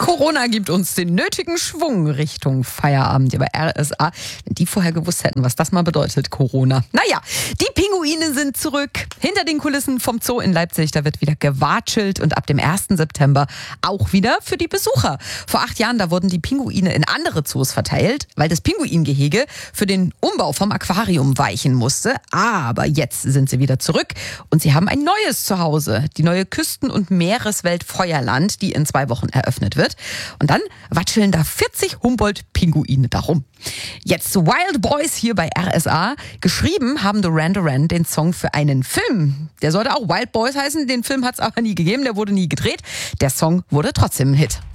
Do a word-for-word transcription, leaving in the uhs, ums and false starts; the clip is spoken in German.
Corona gibt uns den nötigen Schwung Richtung Feierabend. Ja, bei R S A, wenn die vorher gewusst hätten, was das mal bedeutet, Corona. Naja, die Pinguine sind zurück. Hinter den Kulissen vom Zoo in Leipzig, da wird wieder gewatschelt und ab dem ersten September auch wieder für die Besucher. Vor acht Jahren, da wurden die Pinguine in andere Zoos verteilt, weil das Pinguingehege für den Umbau vom Aquarium weichen musste. Aber jetzt sind sie wieder zurück und sie haben ein neues Zuhause. Die neue Küsten- und Meereswelt Feuerland, die in zwei Wochen eröffnet wird. Und dann watscheln da vierzig Humboldt-Pinguine darum. Jetzt Wild Boys hier bei R S A. Geschrieben haben Duran Duran den Song für einen Film. Der sollte auch Wild Boys heißen. Den Film hat es aber nie gegeben, der wurde nie gedreht. Der Song wurde trotzdem ein Hit.